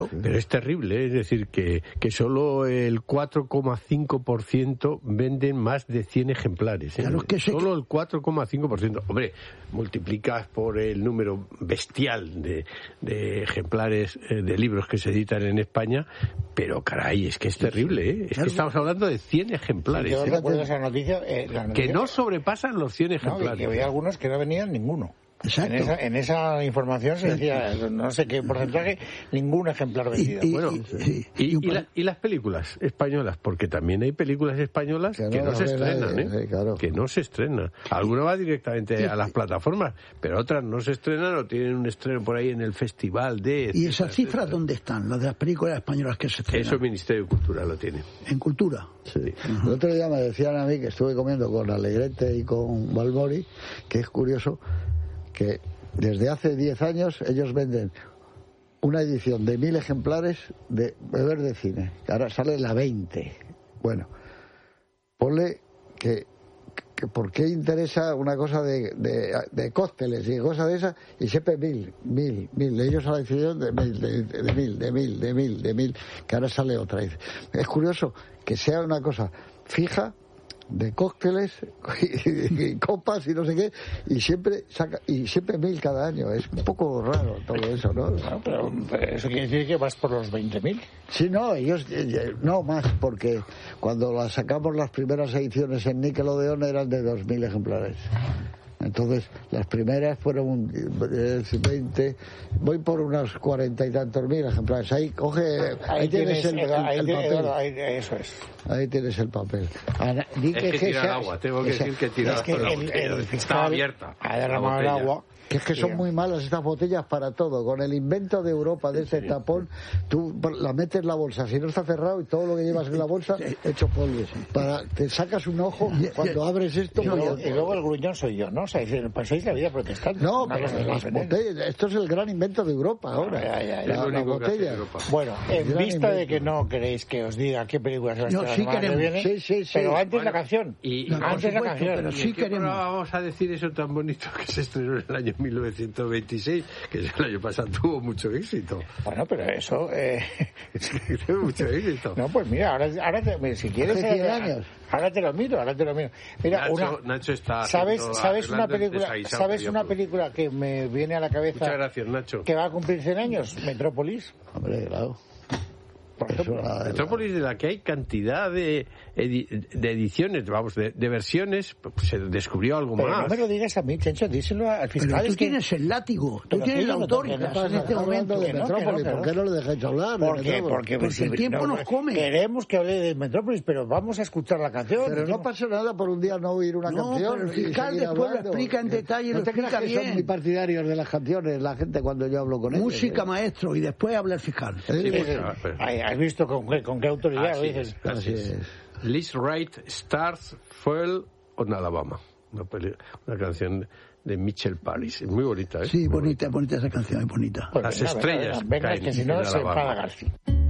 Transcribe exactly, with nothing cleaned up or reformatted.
Pero es terrible, ¿eh? Es decir, que, que solo el cuatro coma cinco por ciento venden más de cien ejemplares. ¿eh? Claro que sí. Solo el cuatro coma cinco por ciento. Hombre, multiplicas por el número bestial de, de ejemplares eh, de libros que se editan en España, pero caray, es que es terrible, ¿eh? Es que estamos hablando de cien ejemplares. Yo ¿eh? recuerdo esa noticia, eh, la noticia. Que no sobrepasan los cien ejemplares. No, que había algunos que no venían ninguno. Exacto. En esa, en esa información se decía, no sé qué porcentaje, ningún ejemplar vendido. Y, y, bueno, y, y, y, y, la, y las películas españolas, porque también hay películas españolas que no, que no se estrenan, ¿eh? Sí, claro. Que no se estrenan. Alguna va directamente a las plataformas, pero otras no se estrenan o tienen un estreno por ahí en el festival de... ¿Y esas cifras dónde están? Las de las películas españolas que se estrenan. Eso el Ministerio de Cultura lo tiene. ¿En Cultura? Sí. Uh-huh. El otro día me decían a mí, que estuve comiendo con Alegrete y con Balmori, que es curioso que desde hace diez años ellos venden una edición de mil ejemplares de Beber de Cine, que ahora sale la veinte. Bueno, ponle que, que ¿por qué interesa una cosa de, de, de cócteles y cosas de esas? Y siempre mil, mil, mil. Ellos a la edición de mil, de, de mil, de mil, de mil, de mil, que ahora sale otra. Es curioso que sea una cosa fija, de cócteles y, y copas y no sé qué, y siempre saca, y siempre mil cada año. Es un poco raro todo eso, ¿no? No, pero eso quiere decir que vas por los veinte mil. Sí, no, ellos no más, porque cuando las sacamos las primeras ediciones en Nickelodeon eran de dos mil ejemplares. Entonces, las primeras fueron veinte, voy por unos cuarenta y tantos mil ejemplares. Ahí coge, ahí, ahí tienes, tienes el, el, ahí el tienes, papel. Ahí, eso es. Ahí tienes el papel. Ana, es que, que tirar esa, agua, tengo que esa, decir que tirar es que la el, botella. El está abierta. Ha derramado el agua. Que es que son muy malas estas botellas para todo. Con el invento de Europa de este tapón, tú la metes en la bolsa, si no está cerrado, y todo lo que llevas en la bolsa, hecho polvo. Para, te sacas un ojo cuando abres esto. Y luego, y luego el gruñón soy yo, ¿no? O sea, pasáis la vida protestando. No, pero las botellas, esto es el gran invento de Europa ahora. Ya, ya, ya, la, la botella. Bueno, en vista invento. de que no queréis que os diga qué películas se van a sí queremos. Viene, sí, sí, sí. pero antes bueno, la canción. Y, no, antes supuesto, la canción. Pero sí queremos. Vamos a decir eso tan bonito que se estrenó en el año mil novecientos veintiséis, que el año pasado tuvo mucho éxito. Bueno, pero eso... Eh... tuvo mucho éxito. No, pues mira, ahora, ahora te, si quieres... Hace cien años. Ahora te lo miro, ahora te lo miro. Mira, Nacho, una... Nacho está... ¿Sabes, ¿sabes una película ¿sabes una película que me viene a la cabeza? Muchas gracias, Nacho. Que va a cumplir cien años, Metrópolis. Hombre, claro. Por ejemplo, Metrópolis, de la que hay cantidad de, edi de ediciones, vamos, de, de versiones, pues se descubrió algo pero más. No me lo digas a mí, Chencho, díselo al fiscal. Pero tú es que... tienes el látigo, tú pero tienes la autoridad en este momento. De Metrópolis, ¿por qué no le dejáis hablar? ¿Por qué? Porque, porque si, el tiempo no, nos come. Queremos que hable de Metrópolis, pero vamos a escuchar la canción. Pero no pasa nada por un día no oír una no, canción. Pero el fiscal después lo explica en detalle, no lo te explica creas que bien. Son muy partidarios de las canciones, la gente cuando yo hablo con ellos. Música, ¿eh? Maestro, y después habla el fiscal. Sí, pues, ¿Has visto con qué, con qué autoridad lo dices? Es, así es. Liz Wright Stars Fuel on Alabama, una, una canción de Mitchell Paris, muy bonita, ¿eh? Sí, muy bonita, bonita, bonita esa canción, es bonita. Pues Las venga, estrellas venga, venga, caen que si no en se Alabama. enfada García.